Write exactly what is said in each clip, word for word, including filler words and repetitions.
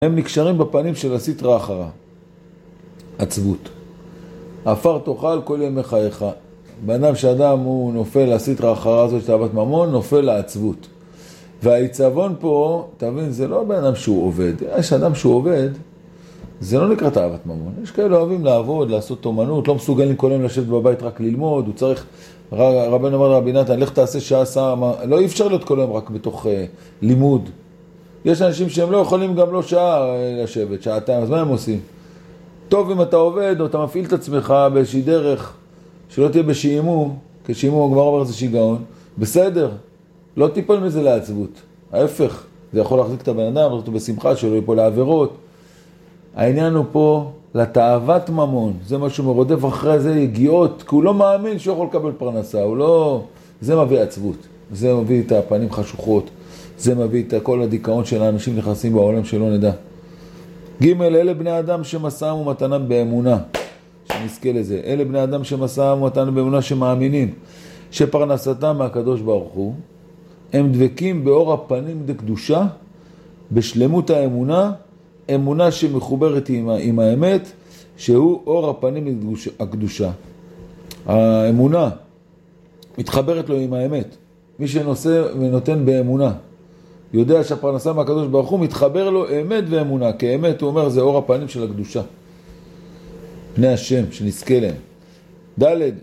הם נקשרים בפנים של הסטרא אחרא, עצבות. עפר תאכל כל ימי חייך. באדם שאדם הוא נופל לסטרא אחרא הזאת של תאוות ממון, נופל לעצבות. והעיצבון פה, תבין, זה לא באדם שהוא עובד. יש אדם שהוא עובד, זה לא נקרא תאוות ממון. יש כאלה אוהבים לעבוד, לעשות אומנות, לא מסוגלים כל יום לשבת בבית רק ללמוד, הוא צריך, רבנו אמר לרבי נתן, לך תעשה שעה, שעה, לא אי אפשר להיות כל יום רק בתוך uh, לימוד. יש אנשים שהם לא יכולים גם לא שעה לשבת, שעתיים, אז מה הם עושים? טוב אם אתה עובד או אתה מפעיל את עצמך באיזושהי דרך, שלא תהיה בשעימום, כשעימום כבר אומר זה שיגעון, בסדר, לא תיפול מזה לעצבות, ההפך, זה יכול להחזיק את הבן אדם, לעשות אותו בשמחה, שלא ייפול לעבירות. העניין הוא פה לתאוות ממון, זה משהו מרודף אחרי זה יגיעות, כי הוא לא מאמין שהוא יכול לקבל פרנסה, הוא לא, זה מביא עצבות, זה מביא את הפנים חשוכות, זה מביא את כל הדיכאון של האנשים נכנסים בעולם שלא נדע. ג' אלה בני אדם שמסעם ומתנם באמונה, שנזכה לזה. אלה בני אדם שמסעם ומתנם באמונה שמאמינים, שפרנסתם מהקדוש ברוך הוא, הם דבקים באור הפנים דקדושה, בשלמות האמונה, אמונה שמחוברת עם, עם האמת, שהוא אור הפנים הקדושה. האמונה מתחברת לו עם האמת. מי שנושא ונותן באמונה, יודע שהפרנסה מהקדוש ברוך הוא מתחבר לו אמת ואמונה, כי אמת הוא אומר זה אור הפנים של הקדושה. פני השם שנזכה להם. ד'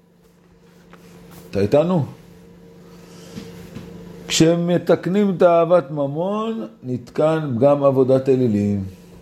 אתה איתנו? כשמתקנים את אהבת ממון, נתקן גם עבודת אלילים.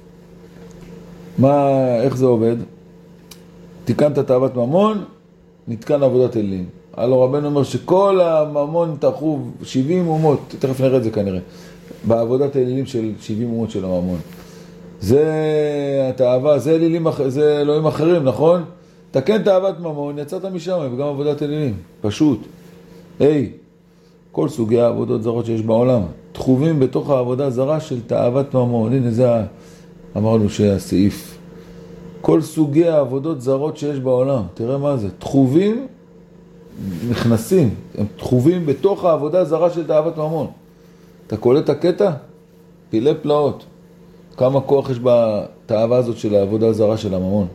מה, איך זה עובד? תיקנת את אהבת ממון, נתקן עבודת אלילים. הלא רבנו אומר שכל הממון תחוב שבעים אומות, תכף נראה את זה כנראה, בעבודת אלילים של שבעים אומות של הממון. זה התאווה, זה אלילים, זה אלוהים אחרים, נכון? תקן את אהבת ממון, יצאת משם, וגם עבודת אלילים, פשוט. היי, כל סוגי העבודות זרות שיש בעולם, תחובים בתוך העבודה זרה של תאוות ממון. הנה זה אמרנו שהסעיף. כל סוגי העבודות זרות שיש בעולם, תראה מה זה, תחובים, נכנסים, הם תחובים בתוך העבודה הזרה של תאוות ממון. אתה קולט את הקטע? פילי פלאות. כמה כוח יש בתאווה הזאת של העבודה הזרה של הממון.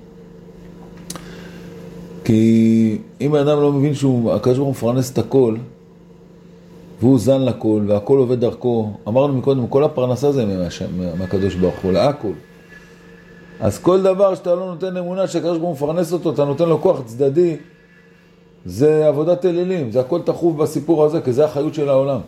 כי אם האדם לא מבין שהוא, הקדוש ברוך הוא מפרנס את הכל, והוא זן לכל, והכל עובד דרכו, אמרנו מקודם, כל הפרנסה זה מהקדוש ברוך הוא, להכל. אז כל דבר שאתה לא נותן אמונה שהקדוש ברוך הוא מפרנס אותו, אתה נותן לו כוח צדדי, זה עבודת אלילים, זה הכל תחוב בסיפור הזה, כי זה החיות של העולם.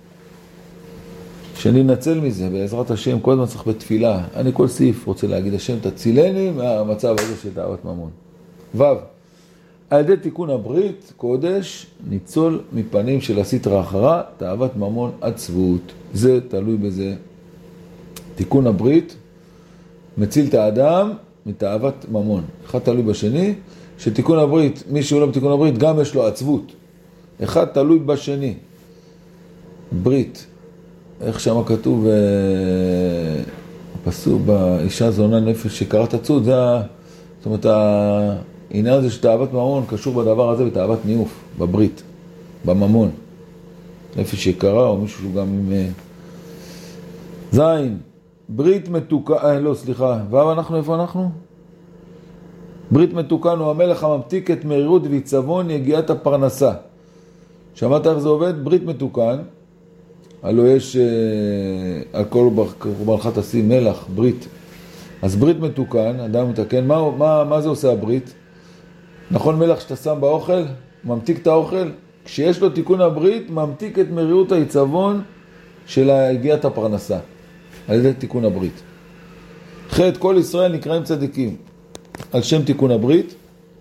שננצל מזה, בעזרת השם, כל הזמן צריך בתפילה. אני כל סעיף רוצה להגיד, השם תצילני מהמצב הזה של תאוות ממון. ו' על ידי תיקון הברית, קודש, ניצול מפנים של הסטרא אחרא, תאוות ממון עצבות. זה תלוי בזה. תיקון הברית, מציל את האדם מתאוות ממון. אחד תלוי בשני, שתיקון הברית, מי שהוא לא בתיקון הברית, גם יש לו עצבות. אחד תלוי בשני. ברית. איך שמה כתוב, פסוק באישה זונה נפש שקראת עצות, זה, זאת אומרת, העניין הזה שתאוות ממון קשור בדבר הזה בתאוות ניאוף, בברית, בממון. נפש יקרה או מישהו שהוא גם עם זין. ברית מתוקן, אה, לא, סליחה, ואו אנחנו, איפה אנחנו? ברית מתוקן הוא המלך הממתיק את מרירות ועיצבון יגיעת הפרנסה. שמעת איך זה עובד? ברית מתוקן, הלוא יש, על כל ברכה תשים מלח, ברית. אז ברית מתוקן, אדם מתקן, מה, מה, מה זה עושה הברית? נכון מלח שאתה שם באוכל, ממתיק את האוכל, כשיש לו תיקון הברית, ממתיק את מרירות העיצבון של הגיעת הפרנסה, על ידי תיקון הברית. חטא כל ישראל נקראים צדיקים, על שם תיקון הברית,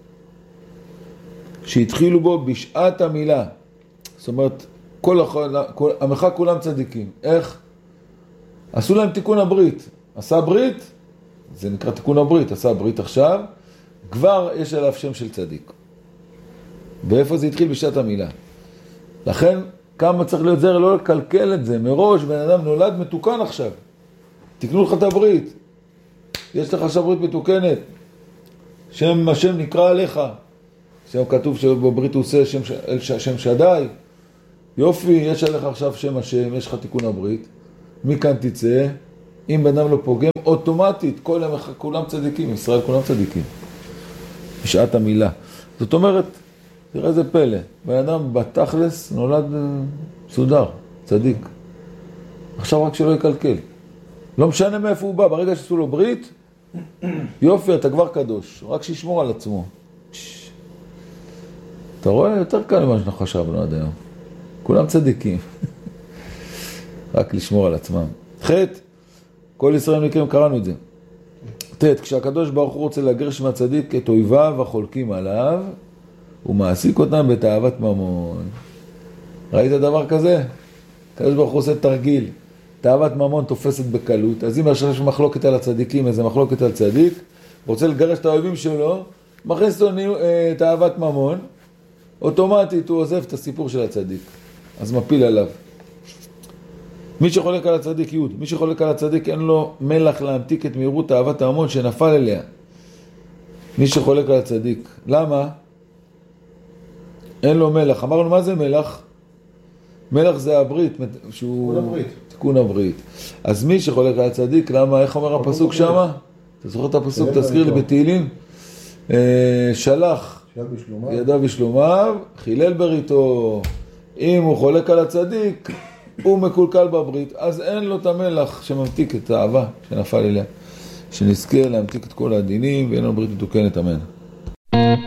שהתחילו בו בשעת המילה. זאת אומרת, כל, כל, המחה כולם צדיקים. איך? עשו להם תיקון הברית. עשה ברית, זה נקרא תיקון הברית, עשה ברית עכשיו, כבר יש עליו שם של צדיק. ואיפה זה התחיל? בשעת המילה. לכן, כמה צריך להיות זר, לא לקלקל את זה. מראש, בן אדם נולד מתוקן עכשיו. תקנו לך את הברית. יש לך עכשיו ברית מתוקנת. שם השם נקרא עליך. שם כתוב שבברית הוא עושה שם, שם שדי. יופי, יש עליך עכשיו שם השם, יש לך תיקון הברית. מכאן תצא, אם בן אדם לא פוגם, אוטומטית, כל המח... כולם צדיקים, ישראל כולם צדיקים. בשעת המילה. זאת אומרת, תראה איזה פלא, בן אדם בתכלס נולד סודר, צדיק. עכשיו רק שלא יקלקל. לא משנה מאיפה הוא בא, ברגע שעשו לו ברית, יופי, אתה כבר קדוש, רק שישמור על עצמו. אתה רואה? יותר קל ממה שאנחנו חשבנו עד היום. כולם צדיקים. רק לשמור על עצמם. חטא, כל ישראל נקראים, קראנו את זה. תת, כשהקדוש ברוך הוא רוצה לגרש מהצדיק את אויביו החולקים עליו, הוא מעסיק אותם בתאוות ממון. ראית דבר כזה? הקדוש ברוך הוא עושה תרגיל. תאוות ממון תופסת בקלות. אז אם יש מחלוקת על הצדיקים, איזה מחלוקת על צדיק, רוצה לגרש את האויבים שלו, מכניס לו תאוות ממון, אוטומטית הוא עוזב את הסיפור של הצדיק. אז מפיל עליו. מי שחולק על הצדיק יוד, מי שחולק על הצדיק אין לו מלח להמתיק את מהירות תאוות הממון שנפל אליה. מי שחולק על הצדיק. למה? אין לו מלח. אמרנו מה זה מלח? מלח זה הברית, שהוא... תיקון הברית. תיקון הברית. אז מי שחולק על הצדיק, למה? איך אומר הפסוק שמה? אתה זוכר את הפסוק? תזכיר לי בתהילים. שלח ידיו ושלומיו, חילל בריתו. אם הוא חולק על הצדיק, הוא מקולקל בברית, אז אין לו את המלח שממתיק את האהבה שנפל אליה. שנזכה להמתיק את כל הדינים, ואין לו ברית מתוקנת, אמן.